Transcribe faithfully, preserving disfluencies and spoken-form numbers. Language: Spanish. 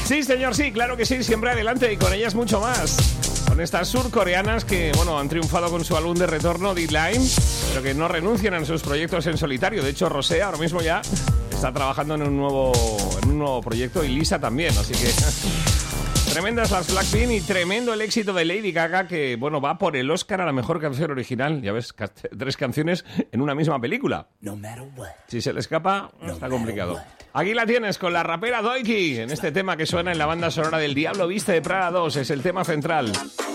Sí, señor, sí, claro que sí, siempre adelante y con ellas mucho más. Con estas surcoreanas que, bueno, han triunfado con su álbum de retorno, Deadline, pero que no renuncian a sus proyectos en solitario. De hecho, Rosé ahora mismo ya está trabajando en un nuevo, en un nuevo proyecto y Lisa también, así que... Tremendas las Blackpink y tremendo el éxito de Lady Gaga, que, bueno, va por el Oscar a la mejor canción original. Ya ves, tres canciones en una misma película. No matter what. Si se le escapa, no está complicado. Aquí la tienes con la rapera Doiki, en este tema que suena en la banda sonora del Diablo Viste de Prada dos. Es el tema central.